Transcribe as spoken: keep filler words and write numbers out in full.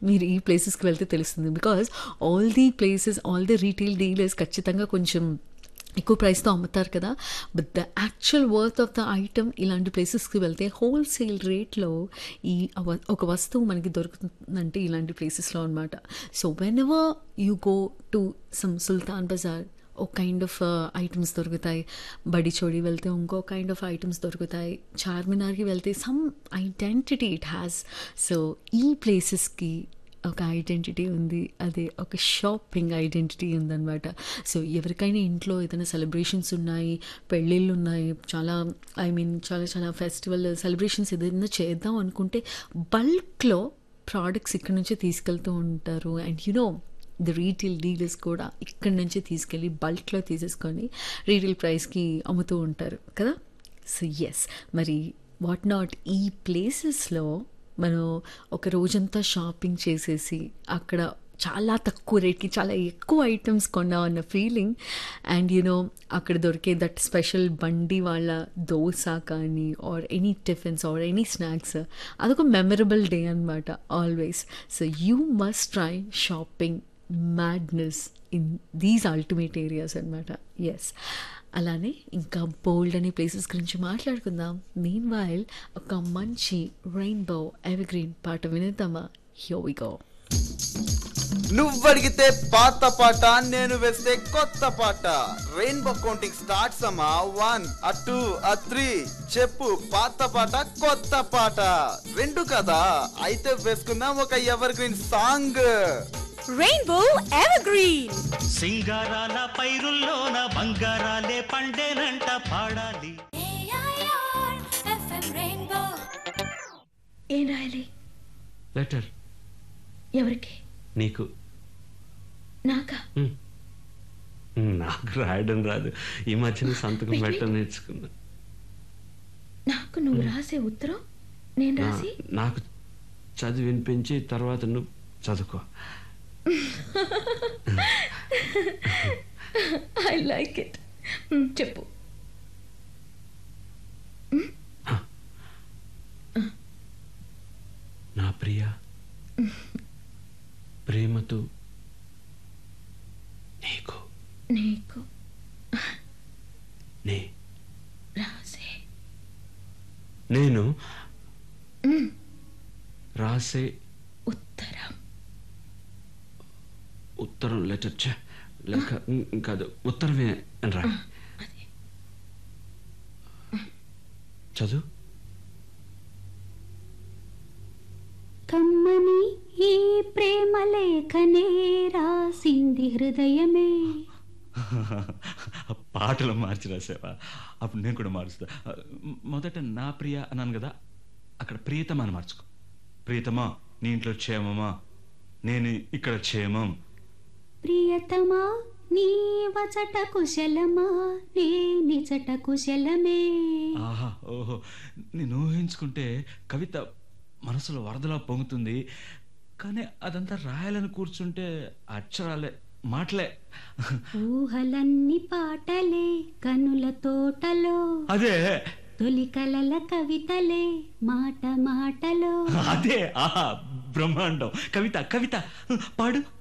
మీరు ఈ ప్లేసెస్కి వెళ్తే తెలుస్తుంది. Because all the places all the retail dealers ఖచ్చితంగా కొంచెం ఎక్కువ ప్రైస్తో అమ్ముతారు కదా. But the actual worth of the item ఇలాంటి ప్లేసెస్కి వెళ్తే హోల్సేల్ రేట్లో ఈ అవ- ఒక వస్తువు మనకి దొరుకుతుందంటే ఇలాంటి ప్లేసెస్లో అనమాట. So when ever you go to some సుల్తాన్ బజార్ ఒక కైండ్ ఆఫ్ ఐటమ్స్ దొరుకుతాయి, బడిచోడి వెళ్తే ఇంకో కైండ్ ఆఫ్ ఐటమ్స్ దొరుకుతాయి, చార్మినార్కి వెళ్తే some identity it has. So ఈ ప్లేసెస్కి ఒక ఐడెంటిటీ ఉంది, అదే ఒక షాపింగ్ ఐడెంటిటీ ఉందన్నమాట. సో ఎవరికైనా ఇంట్లో ఏదైనా సెలబ్రేషన్స్ ఉన్నాయి, పెళ్ళిళ్ళు ఉన్నాయి, చాలా ఐ మీన్ చాలా చాలా ఫెస్టివల్ సెలబ్రేషన్స్ ఏదైనా చేద్దాం అనుకుంటే బల్క్లో ప్రోడక్ట్స్ ఇక్కడ నుంచే తీసుకెళ్తూ ఉంటారు. And you know the retail dealers కూడా ఇక్కడి నుంచే తీసుకెళ్ళి బల్క్లో తీసేసుకొని రీటైల్ ప్రైస్కి అమ్ముతూ ఉంటారు కదా. సో ఎస్, మరి వాట్ నాట్ ఈ ప్లేసెస్లో మనం ఒక రోజంతా షాపింగ్ చేసేసి అక్కడ చాలా తక్కువ రేట్కి చాలా ఎక్కువ ఐటమ్స్ కొన్నాం అన్న ఫీలింగ్. అండ్ యూనో అక్కడ దొరికే దట్ స్పెషల్ బండి వాళ్ళ దోశ కానీ or any tiffins or any snacks, అదొక మెమరబుల్ డే అనమాట always. So you must try shopping madness in these ultimate areas అనమాట. ఎస్, అలానే ఇంకా బోల్డ్ అనే ప్లేసెస్ గురించి మాట్లాడుకుందాం. మీన్ వైల్ ఒక మంచి రెయిన్బో ఎవర్గ్రీన్ పాట వినేద్దామా? Here we go. నువ్వడిగితే పాత పాట, నేను వేస్తే కొత్త పాట. రెయిన్బో కౌంటింగ్ స్టార్ట్స్ అమ్మా. వన్ అ టూ అ త్రీ, చెప్పు పాత పాట కొత్త పాట రెండు కదా. అయితే వేసుకుందాం ఒక ever green song. Rainbow evergreen. సింగారాల పైరుల్లోన బంగారాలే పండేనంట పాడాలి. ఏం రాయాలి? లెటర్. ఎవరికి? నీకు. నాకా? నాకు రాయడం రాదు, ఈ మధ్యన సంతకం పెట్టడం నేర్చుకున్నా. నాకు నువ్వు రాసే ఉత్తరం నేను రాసి నాకు చదివి వినిపించి తర్వాత నువ్వు చదువుకో. I like it. చెప్పు. నా ప్రియ, ప్రేమతో నీకు నీకు నే రాసే నేను రాసే ఉత్తరం. ఉత్తరం లెటర్ చ లేక కాదు, ఉత్తరమే అని రా. అదే చదువు. కమ్మని ఈ ప్రేమ లేఖనే రాసింది హృదయమే. పాటలు మార్చి రాసావా? అప్పుడు నేను కూడా మారుస్తా. మొదట నా ప్రియ అన్నాను కదా, అక్కడ ప్రియతమా అని మార్చుకో. ప్రియతమా, నీ ఇంట్లో క్షేమమా? నేను ఇక్కడ క్షేమం. ప్రియతమా నీ వచట కుశలమా, నే నిజట కుశలమే. ఆహా, ఓహో, నేను ఊహించుకుంటే కవిత మనసులో వరదలా పొంగుతుంది. కానీ అదంతా రాయాలని కూర్చుంటే అక్షరాలే, మాటలే. ఊహలన్నీ పాటలే కనుల తోటలో, అదే తొలి కలల కవితలే మాట మాటలో. అదే ఆహా, బ్రహ్మాండం. కవిత కవిత పాడు.